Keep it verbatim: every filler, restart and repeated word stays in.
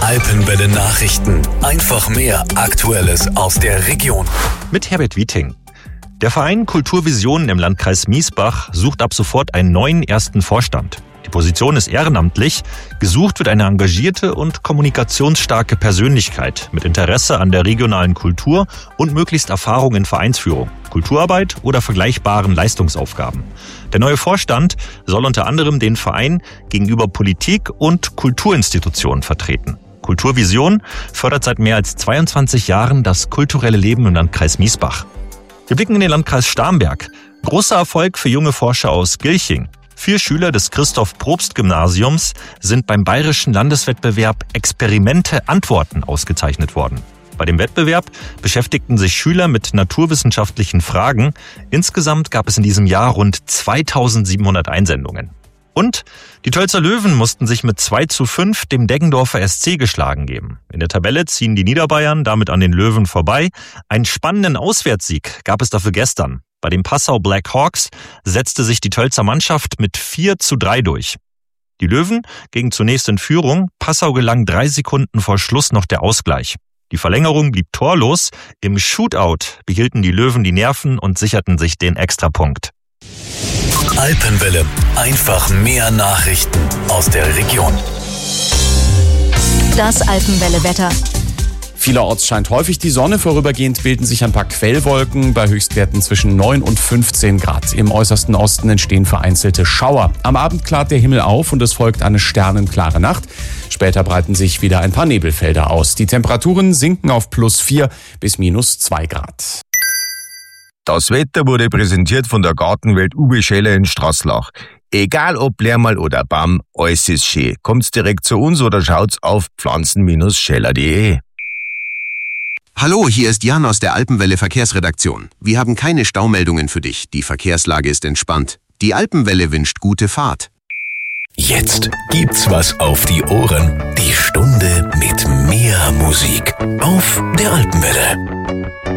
Alpenwelle Nachrichten. Einfach mehr Aktuelles aus der Region. Mit Herbert Wieting. Der Verein Kulturvisionen im Landkreis Miesbach sucht ab sofort einen neuen ersten Vorstand. Die Position ist ehrenamtlich. Gesucht wird eine engagierte und kommunikationsstarke Persönlichkeit mit Interesse an der regionalen Kultur und möglichst Erfahrung in Vereinsführung, Kulturarbeit oder vergleichbaren Leistungsaufgaben. Der neue Vorstand soll unter anderem den Verein gegenüber Politik und Kulturinstitutionen vertreten. Kulturvision fördert seit mehr als zweiundzwanzig Jahren das kulturelle Leben im Landkreis Miesbach. Wir blicken in den Landkreis Starnberg. Großer Erfolg für junge Forscher aus Gilching. Vier Schüler des Christoph-Probst-Gymnasiums sind beim bayerischen Landeswettbewerb Experimente Antworten ausgezeichnet worden. Bei dem Wettbewerb beschäftigten sich Schüler mit naturwissenschaftlichen Fragen. Insgesamt gab es in diesem Jahr rund zweitausendsiebenhundert Einsendungen. Und die Tölzer Löwen mussten sich mit zwei zu fünf dem Deggendorfer S C geschlagen geben. In der Tabelle ziehen die Niederbayern damit an den Löwen vorbei. Einen spannenden Auswärtssieg gab es dafür gestern. Bei den Passau Black Hawks setzte sich die Tölzer Mannschaft mit vier zu drei durch. Die Löwen gingen zunächst in Führung. Passau gelang drei Sekunden vor Schluss noch der Ausgleich. Die Verlängerung blieb torlos. Im Shootout behielten die Löwen die Nerven und sicherten sich den Extrapunkt. Alpenwelle. Einfach mehr Nachrichten aus der Region. Das Alpenwelle-Wetter. Vielerorts scheint häufig die Sonne, vorübergehend bilden sich ein paar Quellwolken bei Höchstwerten zwischen neun und fünfzehn Grad. Im äußersten Osten entstehen vereinzelte Schauer. Am Abend klart der Himmel auf und es folgt eine sternenklare Nacht. Später breiten sich wieder ein paar Nebelfelder aus. Die Temperaturen sinken auf plus vier bis minus zwei Grad. Das Wetter wurde präsentiert von der Gartenwelt Uwe Scheller in Straßlach. Egal ob Lärmal oder Baum, alles ist schön. Kommt's direkt zu uns oder schaut's auf pflanzen Bindestrich scheller punkt de. Hallo, hier ist Jan aus der Alpenwelle Verkehrsredaktion. Wir haben keine Staumeldungen für dich. Die Verkehrslage ist entspannt. Die Alpenwelle wünscht gute Fahrt. Jetzt gibt's was auf die Ohren. Die Stunde mit mehr Musik auf der Alpenwelle.